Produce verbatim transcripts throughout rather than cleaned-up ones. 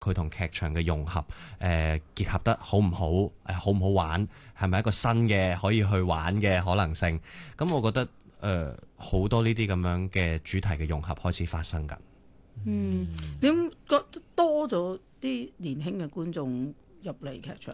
佢同劇場嘅融合，誒、呃、結合得好唔好，誒、呃、好唔好玩，係咪一個新嘅可以去玩嘅可能性？咁我覺得誒好、呃、多呢啲咁樣嘅主題嘅融合開始發生緊。 嗯，點覺得多咗啲年輕嘅觀眾入嚟劇場？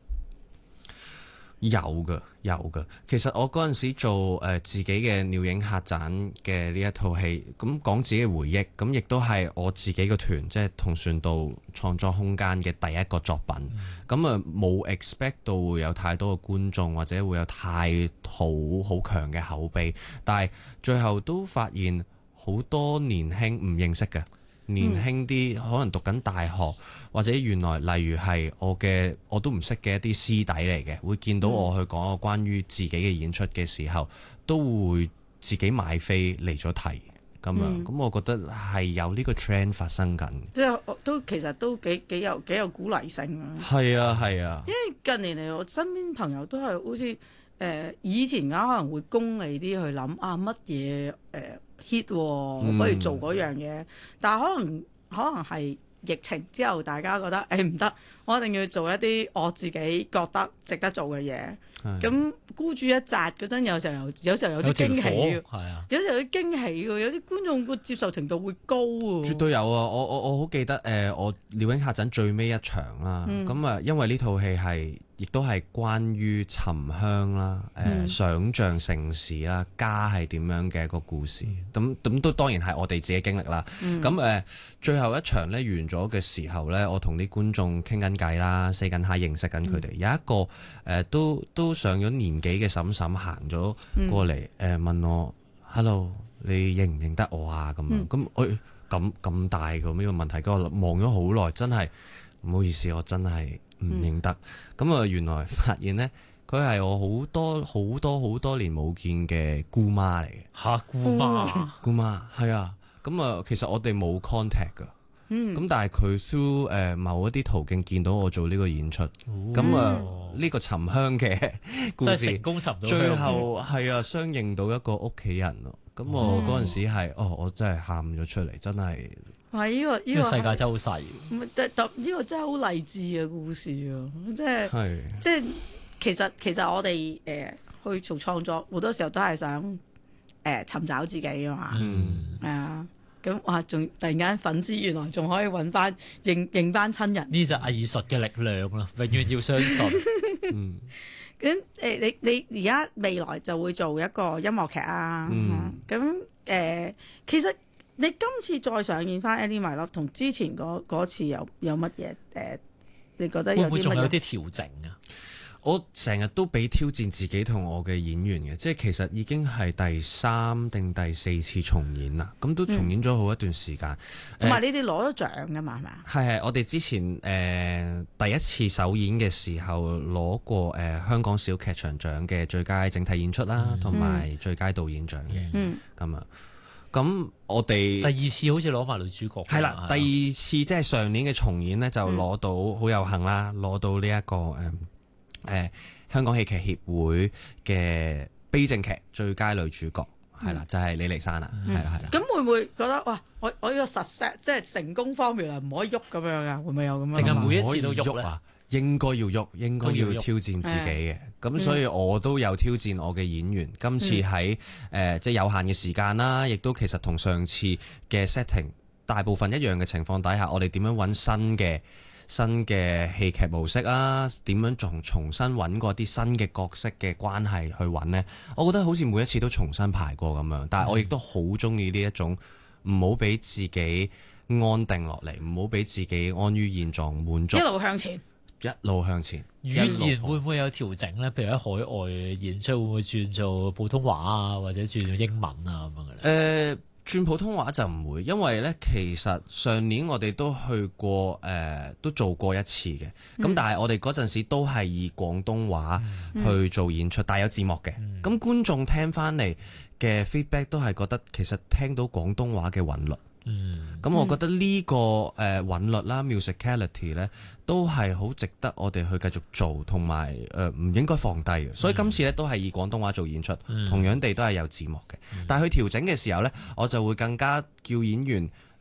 有嘅，有嘅。其實我嗰陣時做誒、呃、自己嘅鳥影客棧嘅呢一套戲，咁講自己嘅回憶，咁亦都係我自己個團，即係同船渡創作空間嘅第一個作品。咁啊冇 expect 到會有太多嘅觀眾，或者會有太好好強嘅口碑，但係最後都發現好多年輕唔認識嘅。年輕啲可能讀緊大學，或者原來例如係我嘅我都唔識嘅一啲師弟嚟嘅，會見到我去講個關於自己嘅演出嘅時候，都會自己買飛嚟咗睇咁樣。咁、嗯、我覺得係有呢個 trend 發生緊， 即係都其實都幾幾有幾有鼓勵性啊！ 係啊係啊，因為近年嚟我身邊朋友都係好似誒、呃、以前啱可能會功利啲去諗啊乜嘢誒 hit，我不如做嗰樣嘢，嗯、但係可能可能係疫情之後，大家覺得誒唔得，我一定要做一啲我自己覺得值得做嘅嘢。咁孤注一擲嗰陣，有時候有時候有啲驚喜嘅， 啊、 有時候有啲驚喜嘅，有啲觀眾個接受程度會高喎。 絕對有啊！我我我好記得誒、呃，我鳥影客棧最尾一場啦。咁啊、嗯，因為呢套戲係亦都係關於沉香啦、誒、呃嗯、想像城市啦、家係點樣嘅一個故事。咁咁都當然係我哋自己經歷啦。咁誒、嗯呃，最後一場咧完咗嘅時候咧，我同啲觀眾傾緊偈啦，四近下認識緊佢哋。嗯、有一個誒、呃、都都上咗年紀嘅嬸嬸行咗過嚟，誒、嗯呃、問我 Hello，你認唔認得我啊？咁樣咁，誒咁咁大個呢個問題，我望咗好耐，真係唔好意思，我真係唔認得。咁啊、嗯，原來發現呢，佢係我好多好多好多年冇見嘅姑媽嚟嘅。 吓，姑媽， 姑媽係啊。咁啊，其實我哋冇 contact 噶。咁、嗯、但係佢 through 誒某一啲途徑見到我做呢個演出，咁啊呢個沉香嘅故事成功沉到最後係啊相認到一個屋企人咯。咁我嗰陣時係哦，我真係喊咗出嚟，真係。 係呢、這個呢、這個世界真係好細。 唔係，但呢個真係好勵志嘅故事啊！即係係即係其實其實我哋誒、呃、去做創作好多時候都係想誒、呃、尋找自己啊嘛。 嗯， 係啊。咁哇！仲突然間粉絲原來仲可以揾翻認認翻親人， 呢就藝術嘅力量啦，永遠要相信。 嗯， 咁誒、呃，你你而家未來就會做一個音樂劇啊？咁誒、嗯呃，其實你今次再上演翻《Eddie My Love》同之前嗰次有有乜嘢誒？你覺得有啲乜嘢？會唔會仲有啲調整啊？ 我成日都俾挑戰自己同我嘅演員嘅，即係其實已經係第三定第四次重演啦，咁都重演咗好一段時間。 同埋、嗯呃、你哋攞咗獎㗎嘛？係咪啊？ 係係，我哋之前誒、呃、第一次首演嘅時候攞過誒、呃、香港小劇場獎嘅最佳整體演出啦，同埋、嗯、最佳導演獎嘅。嗯，咁啊，咁我哋第二次好似攞埋女主角。係啦， 第二次即係上年嘅重演呢，就攞到好、嗯、有幸啦，攞到呢、這、一個誒。呃誒、呃，香港戲劇協會嘅悲症劇最佳女主角係啦、嗯，就係、是、李麗珊啦，係啦係啦。 咁會唔會覺得哇？我我呢個實質即係成功方面啊，唔可以喐咁樣噶？會唔會有咁樣？ 定係每一次都喐啊？應該要喐，應該要挑戰自己嘅。咁、嗯、所以我都有挑戰我嘅演員。今次喺誒、呃、即係有限嘅時間啦，亦都其實同上次嘅 setting 大部分一樣嘅情況底下，我哋點樣揾新嘅？新嘅戲劇模式啊，點樣重重新揾過啲新嘅角色嘅關係去揾呢？我覺得好似每一次都重新排過咁樣，但係我亦都好中意呢一種唔好俾自己安定落嚟，唔好俾自己安於現狀滿足， 一路向前， 一路向前。 語言會唔會有調整呢？譬如喺海外演出會唔會轉做普通話啊，或者轉做英文啊咁樣嘅咧？ 呃轉普通話就唔會，因為咧其實上年我哋都去過誒、呃，都做過一次嘅。咁、嗯、但係我哋嗰陣時都係以廣東話去做演出，帶、嗯、有字幕嘅。咁、嗯、觀眾聽翻嚟嘅 feedback 都係覺得其實聽到廣東話嘅韻律。嗯，咁我覺得呢、這個誒韻律啦 musicality 咧，都係好值得我哋去繼續做，同埋誒唔應該放低嘅。所以今次咧都係以廣東話做演出，嗯、同樣地都係有字幕嘅。嗯、但係佢調整嘅時候咧，我就會更加叫演員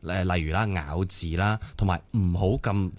誒例如啦咬字啦，同埋唔好咁